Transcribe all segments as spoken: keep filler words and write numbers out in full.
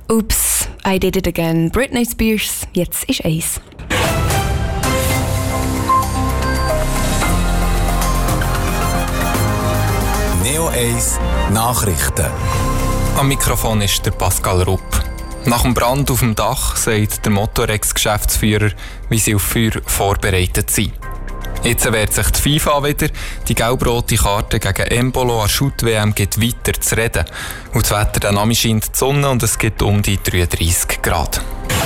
Oops, I did it again. Britney Spears, jetzt ist eins. Neo eins Nachrichten. Am Mikrofon ist der Pascal Rupp. Nach dem Brand auf dem Dach sagt der Motorex-Geschäftsführer, wie sie auf Feuer vorbereitet sind. Jetzt wehrt sich die FIFA wieder. Die gelb-rote Karte gegen Embolo an Shoot-W M geht weiter zu reden. Und das Wetter dann am scheint die Sonne und es gibt um die dreiunddreissig Grad.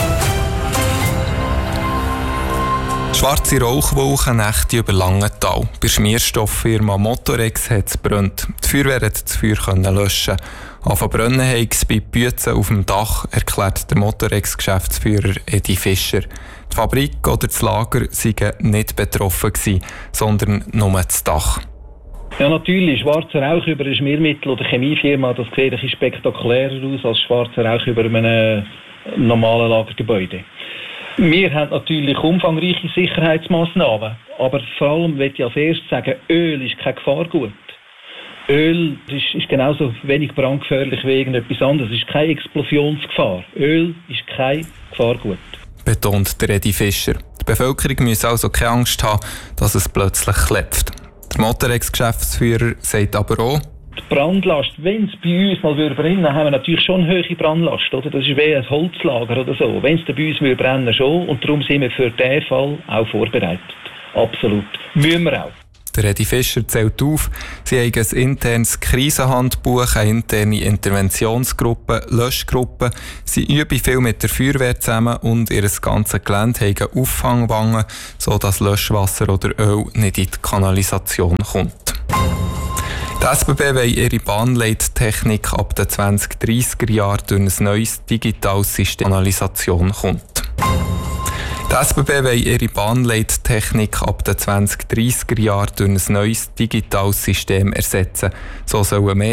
Schwarze Rauchwolken, Nächte über Langenthal. Bei der Schmierstofffirma Motorex hat es gebrannt. Die Feuerwehr konnte das Feuer löschen. Anfangen brennen haben es bei Bützen auf dem Dach, erklärt der Motorex-Geschäftsführer Edi Fischer. Die Fabrik oder das Lager seien nicht betroffen gewesen, sondern nur das Dach. Ja, natürlich. Schwarzer Rauch über ein Schmiermittel oder Chemiefirma, das sieht ein bisschen spektakulärer aus als schwarzer Rauch über einem normalen Lagergebäude. Wir haben natürlich umfangreiche Sicherheitsmaßnahmen, aber vor allem möchte ich als erstes sagen, Öl ist kein Gefahrgut. Öl ist, ist genauso wenig brandgefährlich wie irgendetwas anderes. Es ist keine Explosionsgefahr. Öl ist kein Gefahrgut. Betont der Edi Fischer. Die Bevölkerung muss also keine Angst haben, dass es plötzlich klebt. Der Motorex-Geschäftsführer sagt aber auch, die Brandlast, wenn es bei uns mal brennen würde, haben wir natürlich schon eine hohe Brandlast. Oder? Das ist wie ein Holzlager oder so. Wenn es bei uns würde brennen schon. Und darum sind wir für diesen Fall auch vorbereitet. Absolut. Müssen wir auch. Der Edi Fischer zählt auf, sie haben ein internes Krisenhandbuch, eine interne Interventionsgruppe, Löschgruppe. Sie üben viel mit der Feuerwehr zusammen und ihr ganzes Gelände haben Auffangwangen, sodass Löschwasser oder Öl nicht in die Kanalisation kommt. Die S B B will ihre Bahnleittechnik ab den zwanzig dreissiger Jahren durch ein neues digitales System Kanalisation kommt. Die S B B will ihre Bahnleittechnik ab den zwanzig dreissiger Jahren durch ein neues digitales System ersetzen. So sollen mehr